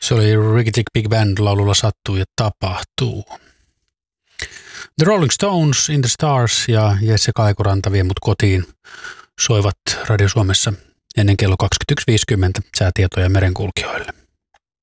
Se oli Ricky Tick Big Band laululla Sattuu ja tapahtuu. The Rolling Stones, In the Stars ja Jesse Kaikuranta Vie mut kotiin soivat Radio Suomessa ennen kello 21.50 säätietoja merenkulkijoille.